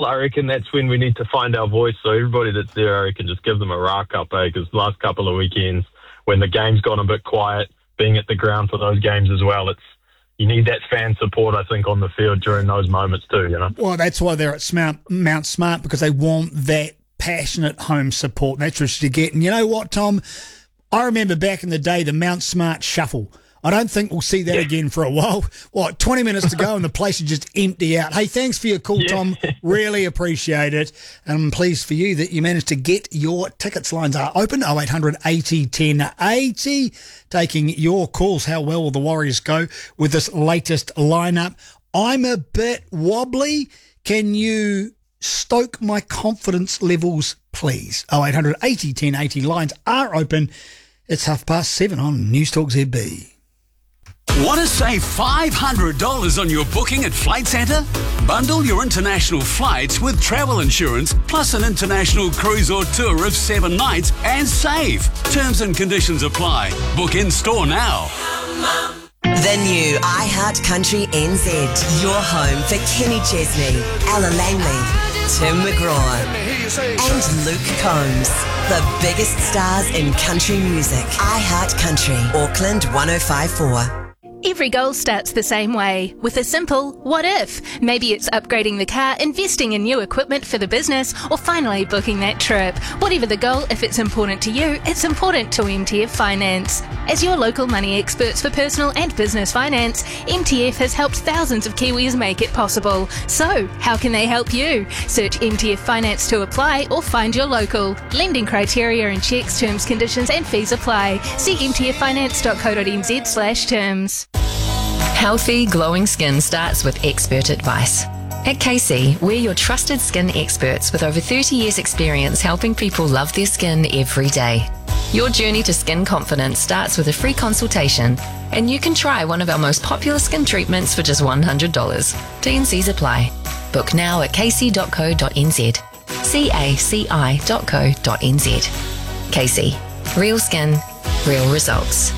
I reckon that's when we need to find our voice. So everybody that's there, I reckon, just give them a rock up, because the last couple of weekends, when the game's gone a bit quiet, being at the ground for those games as well, you need that fan support, I think, on the field during those moments too, Well, that's why they're at Mount Smart, because they want that passionate home support. That's what you get. And you know what, Tom? I remember back in the day, the Mount Smart Shuffle. I don't think we'll see that again for a while. 20 minutes to go and the place is just empty out. Hey, thanks for your call, Tom. Really appreciate it. And I'm pleased for you that you managed to get your tickets. Lines are open, 0800 80 10 80. Taking your calls. How well will the Warriors go with this latest lineup? I'm a bit wobbly. Can you stoke my confidence levels, please? 0800 80 10 80. Lines are open. It's 7:30 on News Talk ZB. Want to save $500 on your booking at Flight Centre? Bundle your international flights with travel insurance plus an international cruise or tour of 7 nights and save. Terms and conditions apply. Book in store now. The new iHeart Country NZ. Your home for Kenny Chesney, Ella Langley, Tim McGraw and Luke Combs. The biggest stars in country music. iHeart Country, Auckland 105.4. Every goal starts the same way, with a simple what if. Maybe it's upgrading the car, investing in new equipment for the business, or finally booking that trip. Whatever the goal, if it's important to you, it's important to MTF Finance. As your local money experts for personal and business finance, MTF has helped thousands of Kiwis make it possible. So, how can they help you? Search MTF Finance to apply or find your local. Lending criteria and checks, terms, conditions and fees apply. See mtffinance.co.nz/terms. Healthy, glowing skin starts with expert advice. At KC, we're your trusted skin experts with over 30 years experience helping people love their skin every day. Your journey to skin confidence starts with a free consultation, and you can try one of our most popular skin treatments for just $100. T&Cs apply. Book now at kc.co.nz. caci.co.nz. KC. Real skin, real results.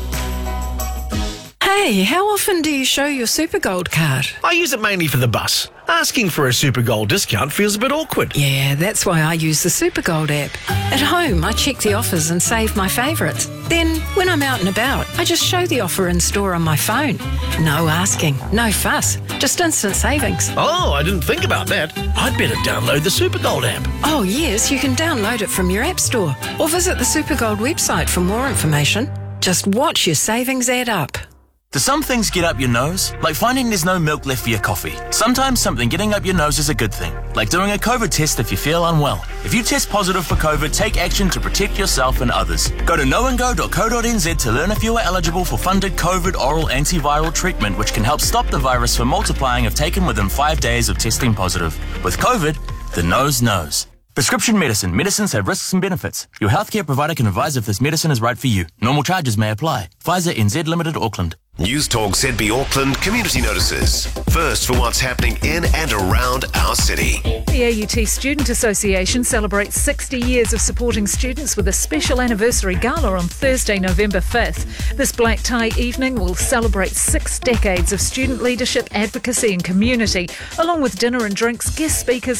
Hey, how often do you show your SuperGold card? I use it mainly for the bus. Asking for a SuperGold discount feels a bit awkward. Yeah, that's why I use the SuperGold app. At home, I check the offers and save my favourites. Then, when I'm out and about, I just show the offer in store on my phone. No asking, no fuss, just instant savings. Oh, I didn't think about that. I'd better download the SuperGold app. Oh yes, you can download it from your app store or visit the SuperGold website for more information. Just watch your savings add up. Do some things get up your nose? Like finding there's no milk left for your coffee. Sometimes something getting up your nose is a good thing. Like doing a COVID test if you feel unwell. If you test positive for COVID, take action to protect yourself and others. Go to knowandgo.co.nz to learn if you are eligible for funded COVID oral antiviral treatment, which can help stop the virus from multiplying if taken within 5 days of testing positive. With COVID, the nose knows. Prescription medicine. Medicines have risks and benefits. Your healthcare provider can advise if this medicine is right for you. Normal charges may apply. Pfizer NZ Limited, Auckland. News Talk ZB Auckland community notices. First for what's happening in and around our city. The AUT Student Association celebrates 60 years of supporting students with a special anniversary gala on Thursday, November 5th. This black tie evening will celebrate 6 decades of student leadership, advocacy and community, along with dinner and drinks, guest speakers,